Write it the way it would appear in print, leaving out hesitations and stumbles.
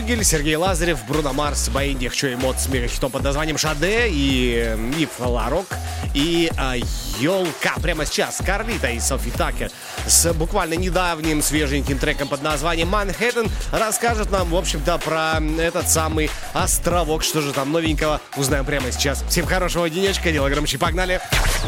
Фюгель, Сергей Лазарев, Бруно Марс, Баинди, Хчо-Эмот с мега-хитом под названием «Шаде» и Ив Ларок и «Елка». Прямо сейчас Карлита и Софи Такер с буквально недавним свеженьким треком под названием «Манхэттен» расскажет нам, в общем-то, про этот самый островок. Что же там новенького, узнаем прямо сейчас. Всем хорошего денечка, дело громче, погнали!